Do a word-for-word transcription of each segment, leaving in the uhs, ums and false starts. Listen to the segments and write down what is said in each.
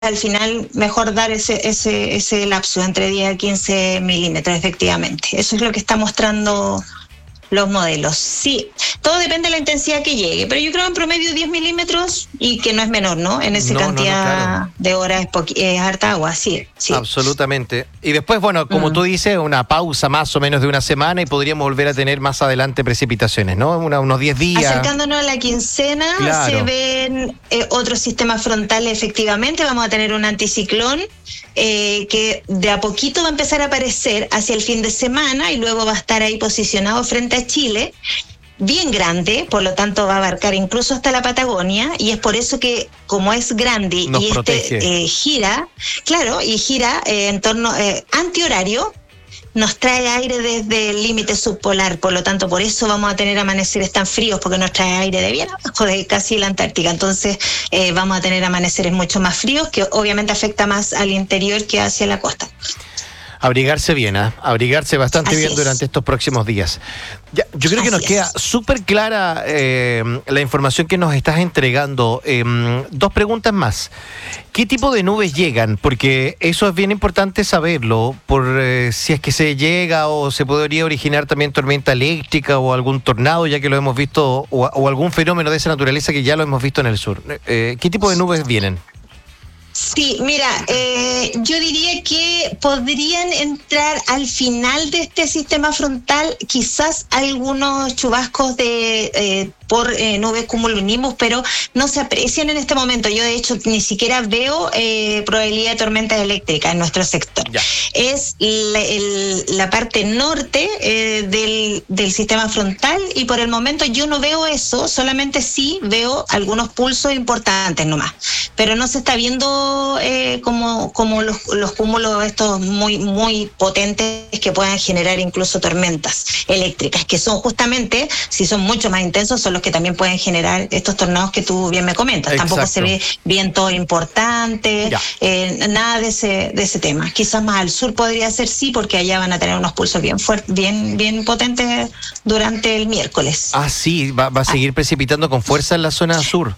al final mejor dar ese, ese, ese lapso entre diez a quince milímetros, efectivamente. Eso es lo que está mostrando los modelos. Sí, todo depende de la intensidad que llegue, pero yo creo en promedio diez milímetros y que no es menor, ¿no? En esa no, cantidad no, no, claro. de horas es, poqu- es harta agua, sí, sí. Absolutamente. Y después, bueno, como mm. tú dices, una pausa más o menos de una semana y podríamos volver a tener más adelante precipitaciones, ¿no? Una, unos diez días. Acercándonos a la quincena, claro. Se ven eh, otros sistemas frontales, efectivamente. Vamos a tener un anticiclón eh, que de a poquito va a empezar a aparecer hacia el fin de semana y luego va a estar ahí posicionado frente a Chile, bien grande, por lo tanto va a abarcar incluso hasta la Patagonia, y es por eso que como es grande nos y protege. este eh, gira, claro, y gira eh, en torno eh, antihorario, nos trae aire desde el límite subpolar, por lo tanto por eso vamos a tener amaneceres tan fríos, porque nos trae aire de bien abajo de casi la Antártica. Entonces eh, vamos a tener amaneceres mucho más fríos, que obviamente afecta más al interior que hacia la costa. Abrigarse bien, ¿eh? Abrigarse bastante Así bien es. Durante estos próximos días. Ya, yo creo Así que nos es. queda súper clara eh, la información que nos estás entregando. Eh, dos preguntas más. ¿Qué tipo de nubes llegan? Porque eso es bien importante saberlo, por eh, si es que se llega o se podría originar también tormenta eléctrica o algún tornado, ya que lo hemos visto, o, o algún fenómeno de esa naturaleza que ya lo hemos visto en el sur. Eh, ¿Qué tipo de nubes vienen? Sí, mira, eh, yo diría que podrían entrar al final de este sistema frontal quizás algunos chubascos de eh, por eh, nubes cumulonimbus, pero no se aprecian en este momento. Yo de hecho ni siquiera veo eh, probabilidad de tormentas eléctricas en nuestro sector. Ya. Es la, el, la parte norte eh, del, del sistema frontal, y por el momento yo no veo eso, solamente sí veo algunos pulsos importantes nomás, pero no se está viendo eh, como, como los, los cúmulos estos muy, muy potentes que puedan generar incluso tormentas eléctricas, que son justamente, si son mucho más intensos, son los que también pueden generar estos tornados que tú bien me comentas. Exacto. Tampoco se ve viento importante, eh, nada de ese, de ese tema. Quizás más al sur podría ser sí, porque allá van a tener unos pulsos bien fuertes, bien, bien potentes durante el miércoles. Ah, sí, va, va a seguir ah. precipitando con fuerza en la zona sur.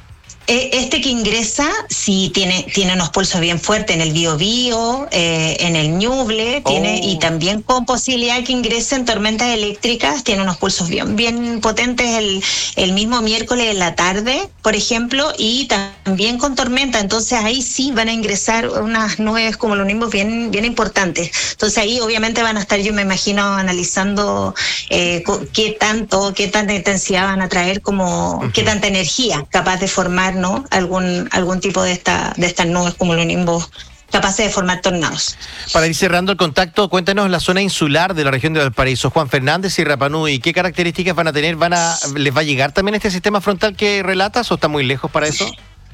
Este que ingresa sí tiene, tiene unos pulsos bien fuertes en el Biobío, eh, en el Ñuble, tiene, oh. y también con posibilidad que ingresen tormentas eléctricas, tiene unos pulsos bien, bien potentes el, el mismo miércoles en la tarde, por ejemplo, y también con tormenta. Entonces ahí sí van a ingresar unas nubes como los nimbos bien, bien importantes. Entonces ahí obviamente van a estar, yo me imagino, analizando eh, qué tanto, qué tanta intensidad van a traer, como uh-huh. qué tanta energía capaz de formar, ¿no? Algún algún tipo de esta de estas nubes como los nimbos capaces de formar tornados. Para ir cerrando el contacto, cuéntanos la zona insular de la región de Valparaíso, Juan Fernández y Rapa Nui, ¿qué características van a tener? ¿Van a les va a llegar también este sistema frontal que relatas o está muy lejos para eso?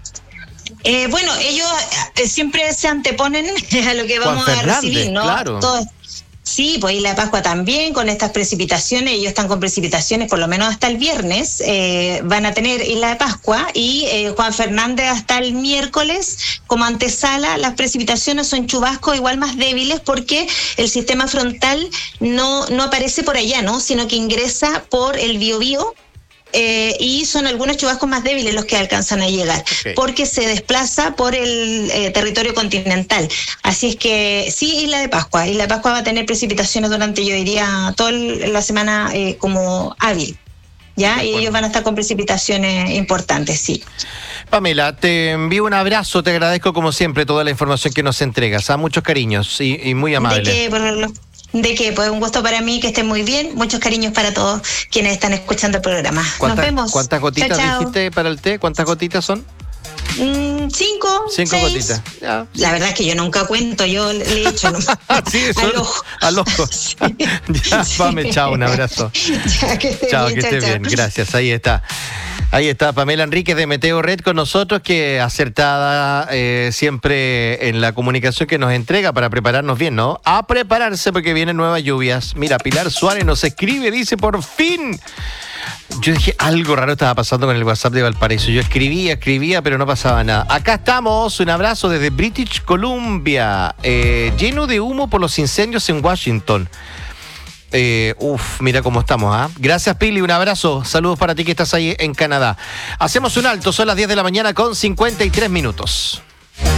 Eh, bueno, ellos eh, siempre se anteponen a lo que vamos Juan a Fernández, recibir, ¿no? Claro. Todo. Sí, pues Isla de Pascua también, con estas precipitaciones, ellos están con precipitaciones por lo menos hasta el viernes, eh, van a tener Isla de Pascua, y eh, Juan Fernández hasta el miércoles, como antesala. Las precipitaciones son chubascos igual más débiles, porque el sistema frontal no, no aparece por allá, ¿no? Sino que ingresa por el Biobío. Eh, y son algunos chubascos más débiles los que alcanzan a llegar, okay. porque se desplaza por el eh, territorio continental. Así es que sí, Isla de Pascua. Isla de Pascua va a tener precipitaciones durante, yo diría, toda la semana eh, como hábil, ¿ya? Y ellos van a estar con precipitaciones importantes, sí. Pamela, te envío un abrazo, te agradezco como siempre toda la información que nos entregas. A muchos cariños y, y muy amable. ¿De qué? Por lo... De que pues un gusto para mí, que estén muy bien. Muchos cariños para todos quienes están escuchando el programa. Nos vemos. ¿Cuántas gotitas chao, chao. dijiste para el té? ¿Cuántas gotitas son? Mm, cinco. Cinco seis. gotitas. Ya. La verdad es que yo nunca cuento, yo le he hecho ¿no? sí, eso, al ojo. Al ojo. Sí. Ya, Pame, chao, un abrazo. Ya, que esté chao, bien, que chao, esté chao. bien. Gracias, ahí está. Ahí está Pamela Enríquez de Meteo Red con nosotros, que acertada eh, siempre en la comunicación que nos entrega para prepararnos bien, ¿no? A prepararse porque vienen nuevas lluvias. Mira, Pilar Suárez nos escribe, dice, por fin. Yo dije, algo raro estaba pasando con el WhatsApp de Valparaíso. Yo escribía, escribía, pero no pasaba nada. Acá estamos, un abrazo desde British Columbia, eh, lleno de humo por los incendios en Washington. Eh, uf, mira cómo estamos, ¿ah? ¿eh? Gracias, Pili, un abrazo. Saludos para ti que estás ahí en Canadá. Hacemos un alto, son las diez de la mañana con cincuenta y tres minutos.